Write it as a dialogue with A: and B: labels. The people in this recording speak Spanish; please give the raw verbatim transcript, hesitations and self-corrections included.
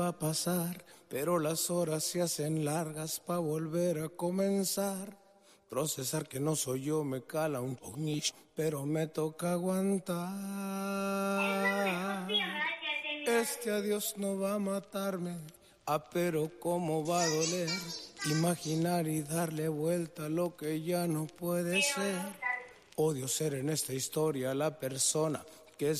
A: va a pasar, pero las horas se hacen largas pa' volver a comenzar. Procesar que no soy yo me cala un ponish, pero me toca aguantar. Este adiós no va a matarme, ah, pero cómo va a doler. Imaginar y darle vuelta a lo que ya no puede ser. Odio ser en esta historia la persona